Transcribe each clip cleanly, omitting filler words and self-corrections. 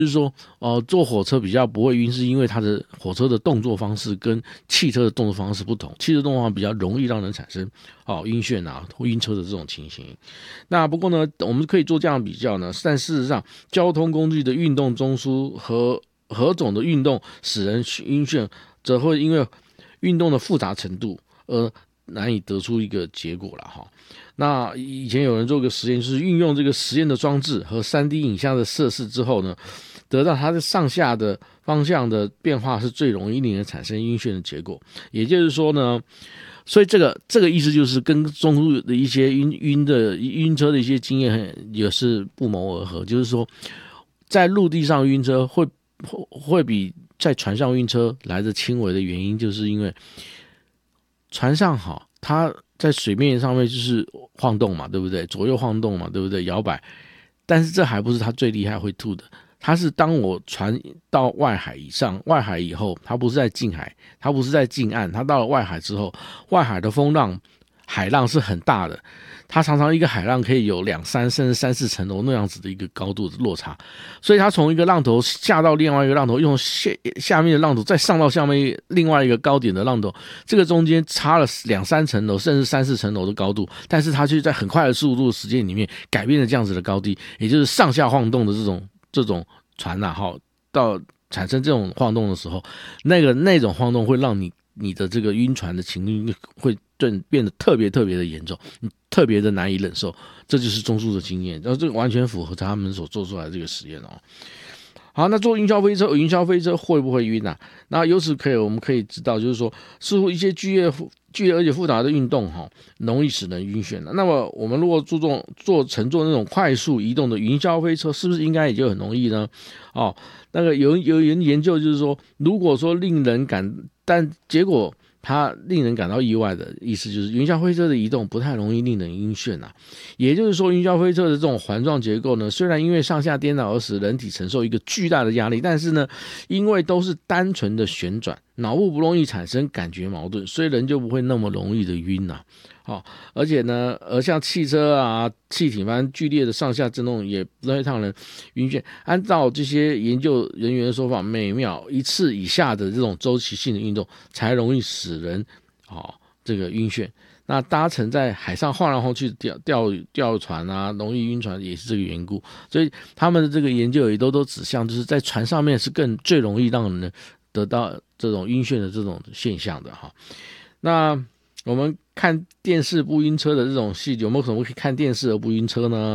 就是说，坐火车比较不会晕，是因为它的火车的动作方式跟汽车的动作方式不同，汽车动作方式比较容易让人产生晕眩啊、晕车的这种情形。那不过呢，我们可以做这样的比较呢，但事实上，交通工具的运动中枢和何种的运动使人晕眩，则会因为运动的复杂程度而难以得出一个结果了哈。那以前有人做个实验，就是运用这个实验的装置和 3D 影像的设施之后呢，得到它的上下的方向的变化是最容易令人产生晕眩的结果。也就是说呢，所以这个意思就是跟中路的一些晕车的一些经验也是不谋而合，就是说在陆地上晕车会比在船上晕车来的轻微的原因，就是因为船上它在水面上面就是晃动嘛，对不对？左右晃动嘛，对不对？摇摆，但是这还不是它最厉害会吐的。它是当我船到外海以后，它不是在近海，它不是在近岸，它到了外海之后，外海的风浪、海浪是很大的，它常常一个海浪可以有2、3甚至3、4层楼那样子的一个高度的落差，所以它从一个浪头下到另外一个浪头，用下面的浪头再上到下面另外一个高点的浪头，这个中间差了2、3层楼甚至3、4层楼的高度，但是它却在很快的速度的时间里面改变了这样子的高低，也就是上下晃动的这种船到产生这种晃动的时候，那种晃动会让你的这个晕船的情绪会变得特别特别的严重，特别的难以忍受，这就是中枢的经验，然后这个完全符合他们所做出来的这个实验哦。好，那坐云霄飞车会不会晕啊？那由此我们可以知道，就是说，似乎一些剧烈而且复杂的运动容易使人晕眩的。那么我们如果乘坐那种快速移动的云霄飞车，是不是应该也就很容易呢？那个有人研究就是说，如果说但结果它令人感到意外的意思就是，云霄飞车的移动不太容易令人晕眩啊。也就是说，云霄飞车的这种环状结构呢，虽然因为上下颠倒而使人体承受一个巨大的压力，但是呢，因为都是单纯的旋转，脑部不容易产生感觉矛盾，所以人就不会那么容易的晕啊。而且呢，像汽车啊、气体般剧烈的上下震动也不会让人晕眩。按照这些研究人员的说法，每秒1次以下的这种周期性的运动才容易使人这个晕眩。那搭乘在海上晃来晃去钓船啊，容易晕船也是这个缘故。所以他们的这个研究也都指向，就是在船上面是最容易让人得到这种晕眩的这种现象的哈。那我们看电视不晕车的这种戏，有没有什么可以看电视而不晕车呢？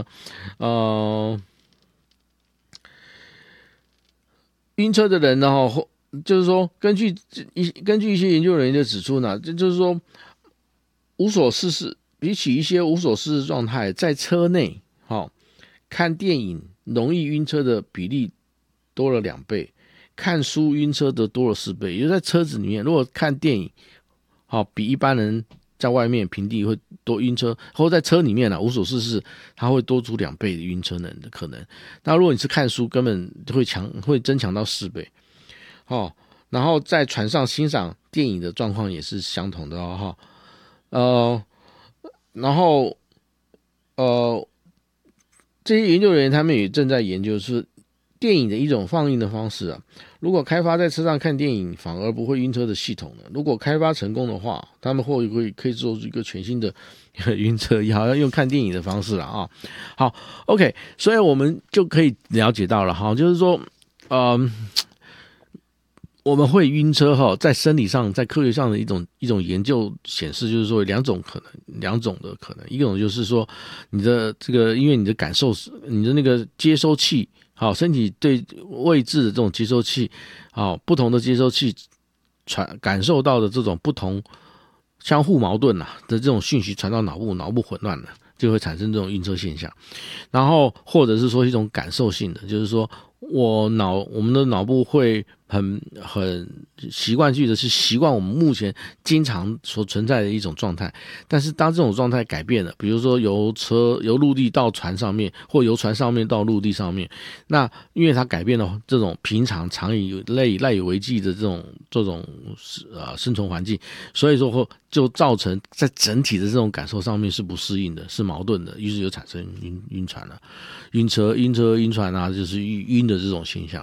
晕车的人呢，就是说根据一些研究人员的指出呢，就是说无所事事，比起一些无所事事状态，在车内看电影容易晕车的比例多了2倍，看书晕车的多了4倍。也就是在车子里面，如果看电影比一般人在外面平地会多晕车，或者在车里面无所事事，它会多出2倍的晕车的可能。那如果你是看书，根本会增强到4倍。然后在船上欣赏电影的状况也是相同的然后这些研究人员他们也正在研究是电影的一种放映的方式啊。如果开发在车上看电影反而不会晕车的系统呢？如果开发成功的话，他们可以做出一个全新的晕车药，好像用看电影的方式了啊。好 ，OK， 所以我们就可以了解到了就是说，我们会晕车在生理上，在科学上的一种研究显示，就是说两种的可能，一种就是说你的这个，因为你的感受，你的那个接收器，身体对位置的这种接收器，不同的接收器感受到的这种不同相互矛盾的这种讯息传到脑部混乱了，就会产生这种晕车现象。然后或者是说一种感受性的，就是说我们的脑部会很习惯性的是习惯我们目前经常所存在的一种状态，但是当这种状态改变了，比如说由陆地到船上面，或由船上面到陆地上面，那因为它改变了这种平常常以赖以为继的这种生存环境，所以说就造成在整体的这种感受上面是不适应的，是矛盾的，于是就产生晕船了，晕船啊，就是晕的这种现象。